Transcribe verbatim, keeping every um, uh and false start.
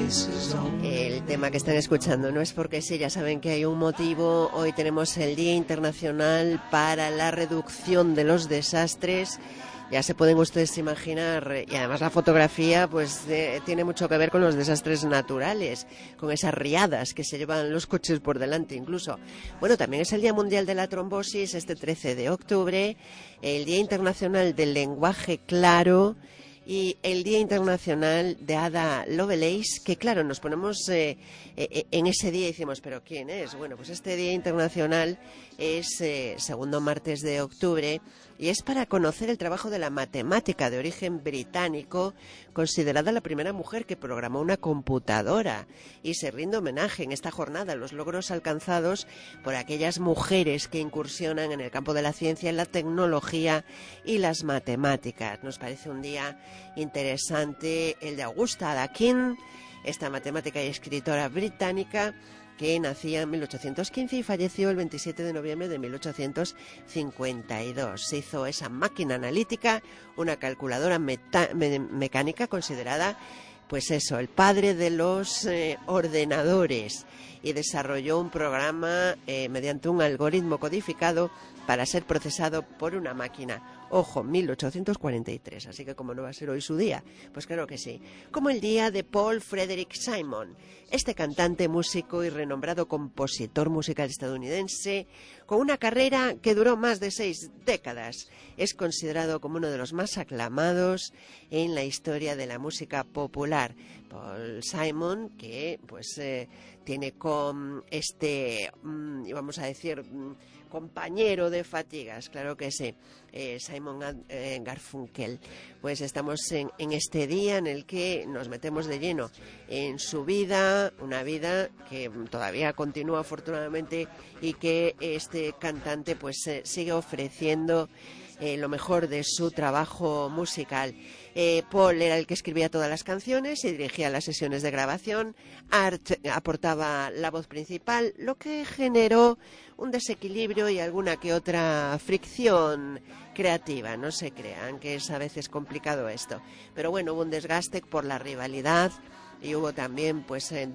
El tema que están escuchando no es porque sí, ya saben que hay un motivo. Hoy tenemos el Día Internacional para la Reducción de los Desastres. Ya se pueden ustedes imaginar, y además la fotografía pues eh, tiene mucho que ver con los desastres naturales, con esas riadas que se llevan los coches por delante incluso. Bueno, también es el Día Mundial de la Trombosis, este trece de octubre, el Día Internacional del Lenguaje Claro y el Día Internacional de Ada Lovelace, que claro, nos ponemos eh, eh, en ese día y decimos, ¿pero quién es? Bueno, pues este Día Internacional es eh, segundo martes de octubre y es para conocer el trabajo de la matemática de origen británico, considerada la primera mujer que programó una computadora, y se rinde homenaje en esta jornada a los logros alcanzados por aquellas mujeres que incursionan en el campo de la ciencia, la tecnología y las matemáticas. Nos parece un día interesante el de Augusta Ada King, esta matemática y escritora británica que nacía en mil ochocientos quince y falleció el veintisiete de noviembre de mil ochocientos cincuenta y dos. Se hizo esa máquina analítica, una calculadora meta- me- mecánica considerada, pues eso, el padre de los eh, ordenadores, y desarrolló un programa eh, mediante un algoritmo codificado para ser procesado por una máquina. Ojo, mil ochocientos cuarenta y tres, así que como no va a ser hoy su día, pues claro que sí. Como el día de Paul Frederick Simon, este cantante, músico y renombrado compositor musical estadounidense, con una carrera que duró más de seis décadas. Es considerado como uno de los más aclamados en la historia de la música popular. Paul Simon, que pues eh, tiene con este, mm, vamos a decir, mm, compañero de fatigas, claro que sí, eh, Simon eh, Garfunkel. Pues estamos en, en este día en el que nos metemos de lleno en su vida, una vida que todavía continúa afortunadamente y que este cantante pues eh, sigue ofreciendo eh, lo mejor de su trabajo musical. Eh, Paul era el que escribía todas las canciones y dirigía las sesiones de grabación. Art aportaba la voz principal, lo que generó un desequilibrio y alguna que otra fricción creativa. No se crean que es a veces complicado esto, pero bueno, hubo un desgaste por la rivalidad y hubo también pues